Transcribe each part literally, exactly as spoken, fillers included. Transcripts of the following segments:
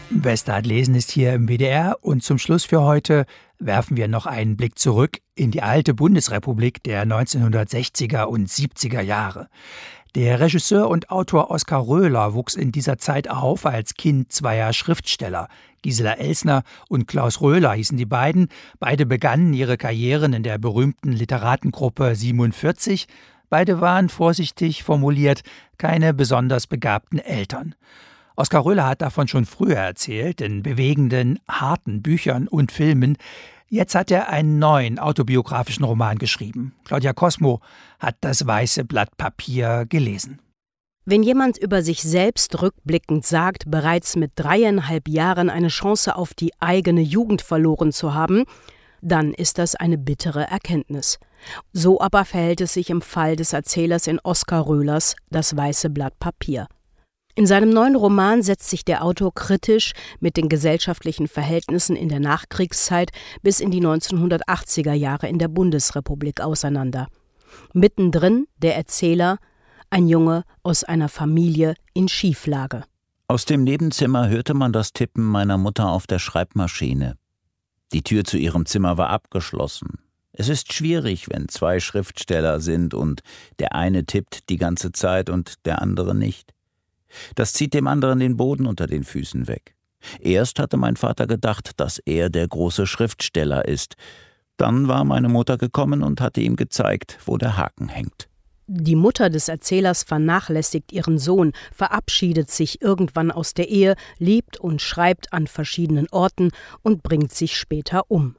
Westart lesen ist hier im W D R und zum Schluss für heute werfen wir noch einen Blick zurück in die alte Bundesrepublik der neunzehnhundertsechziger und siebziger Jahre. Der Regisseur und Autor Oskar Röhler wuchs in dieser Zeit auf als Kind zweier Schriftsteller. Gisela Elsner und Klaus Röhler hießen die beiden. Beide begannen ihre Karrieren in der berühmten Literatengruppe siebenundvierzig. Beide waren, vorsichtig formuliert, keine besonders begabten Eltern. Oskar Röhler hat davon schon früher erzählt, in bewegenden, harten Büchern und Filmen. Jetzt hat er einen neuen autobiografischen Roman geschrieben. Claudia Cosmo hat das weiße Blatt Papier gelesen. Wenn jemand über sich selbst rückblickend sagt, bereits mit dreieinhalb Jahren eine Chance auf die eigene Jugend verloren zu haben, dann ist das eine bittere Erkenntnis. So aber verhält es sich im Fall des Erzählers in Oskar Röhlers Das weiße Blatt Papier. In seinem neuen Roman setzt sich der Autor kritisch mit den gesellschaftlichen Verhältnissen in der Nachkriegszeit bis in die neunzehnhundertachtziger Jahre in der Bundesrepublik auseinander. Mittendrin der Erzähler, ein Junge aus einer Familie in Schieflage. Aus dem Nebenzimmer hörte man das Tippen meiner Mutter auf der Schreibmaschine. Die Tür zu ihrem Zimmer war abgeschlossen. Es ist schwierig, wenn zwei Schriftsteller sind und der eine tippt die ganze Zeit und der andere nicht. Das zieht dem anderen den Boden unter den Füßen weg. Erst hatte mein Vater gedacht, dass er der große Schriftsteller ist. Dann war meine Mutter gekommen und hatte ihm gezeigt, wo der Haken hängt. Die Mutter des Erzählers vernachlässigt ihren Sohn, verabschiedet sich irgendwann aus der Ehe, lebt und schreibt an verschiedenen Orten und bringt sich später um.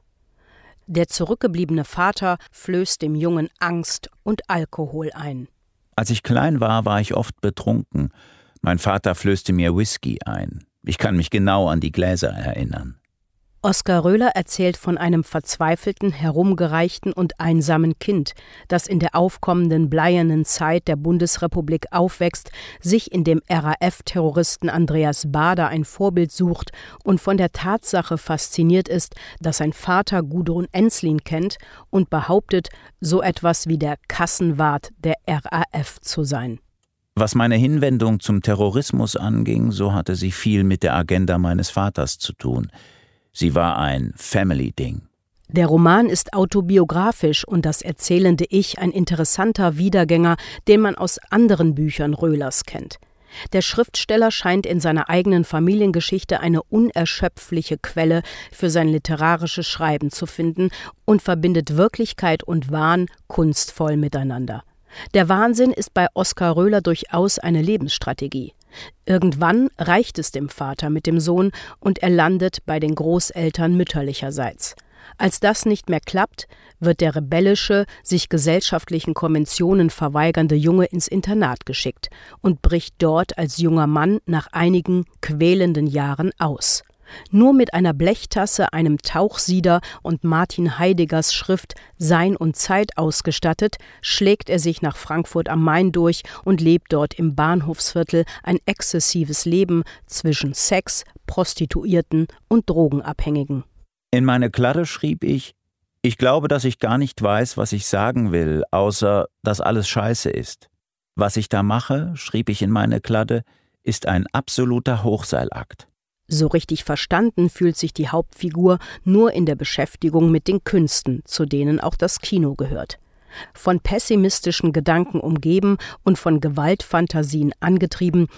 Der zurückgebliebene Vater flößt dem Jungen Angst und Alkohol ein. Als ich klein war, war ich oft betrunken. Mein Vater flößte mir Whisky ein. Ich kann mich genau an die Gläser erinnern. Oskar Röhler erzählt von einem verzweifelten, herumgereichten und einsamen Kind, das in der aufkommenden bleiernen Zeit der Bundesrepublik aufwächst, sich in dem R A F-Terroristen Andreas Baader ein Vorbild sucht und von der Tatsache fasziniert ist, dass sein Vater Gudrun Ensslin kennt und behauptet, so etwas wie der Kassenwart der R A F zu sein. Was meine Hinwendung zum Terrorismus anging, so hatte sie viel mit der Agenda meines Vaters zu tun. Sie war ein Family-Ding. Der Roman ist autobiografisch und das erzählende Ich ein interessanter Wiedergänger, den man aus anderen Büchern Röhlers kennt. Der Schriftsteller scheint in seiner eigenen Familiengeschichte eine unerschöpfliche Quelle für sein literarisches Schreiben zu finden und verbindet Wirklichkeit und Wahn kunstvoll miteinander. Der Wahnsinn ist bei Oskar Röhler durchaus eine Lebensstrategie. Irgendwann reicht es dem Vater mit dem Sohn und er landet bei den Großeltern mütterlicherseits. Als das nicht mehr klappt, wird der rebellische, sich gesellschaftlichen Konventionen verweigernde Junge ins Internat geschickt und bricht dort als junger Mann nach einigen quälenden Jahren aus. Nur mit einer Blechtasse, einem Tauchsieder und Martin Heideggers Schrift Sein und Zeit ausgestattet, schlägt er sich nach Frankfurt am Main durch und lebt dort im Bahnhofsviertel ein exzessives Leben zwischen Sex, Prostituierten und Drogenabhängigen. In meine Kladde schrieb ich: Ich glaube, dass ich gar nicht weiß, was ich sagen will, außer, dass alles scheiße ist. Was ich da mache, schrieb ich in meine Kladde, ist ein absoluter Hochseilakt. So richtig verstanden fühlt sich die Hauptfigur nur in der Beschäftigung mit den Künsten, zu denen auch das Kino gehört. Von pessimistischen Gedanken umgeben und von Gewaltfantasien angetrieben,